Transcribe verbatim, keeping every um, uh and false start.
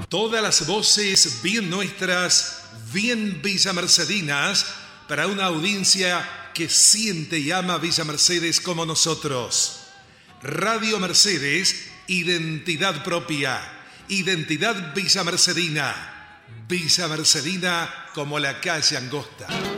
Todas las voces bien nuestras, bien villamercedinas, para una audiencia que siente y ama Villa Mercedes como nosotros. Radio Mercedes, identidad propia, identidad villamercedina. Villa Mercedina como la calle Angosta.